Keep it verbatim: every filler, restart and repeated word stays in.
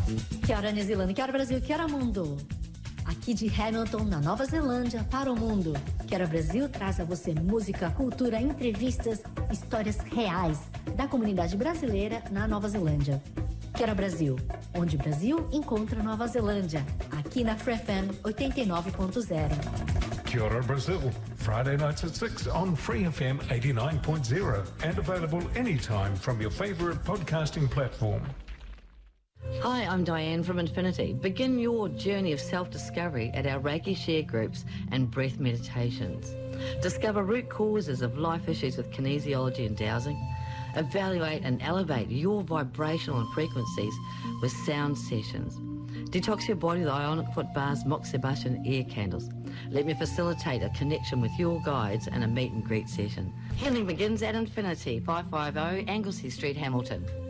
Que hora, New Zealand? Que hora, Brasil? Que hora, mundo? Aqui de Hamilton, na Nova Zelândia, para o mundo. Que hora, Brasil traz a você música, cultura, entrevistas, histórias reais da comunidade brasileira na Nova Zelândia. Que hora, Brasil? Onde o Brasil encontra Nova Zelândia. Aqui na Free F M oitenta e nove ponto zero. Kia ora, Brazil. Friday nights at six on Free F M eighty-nine point zero and available anytime from your favourite podcasting platform. Hi, I'm Diane from Infinity. Begin your journey of self-discovery at our Reiki share groups and breath meditations. Discover root causes of life issues with kinesiology and dowsing. Evaluate and elevate your vibrational and frequencies with sound sessions. Detox your body with ionic foot bars, moxibustion and air candles. Let me facilitate a connection with your guides and a meet and greet session. Healing begins at Infinity, five fifty Anglesey Street, Hamilton.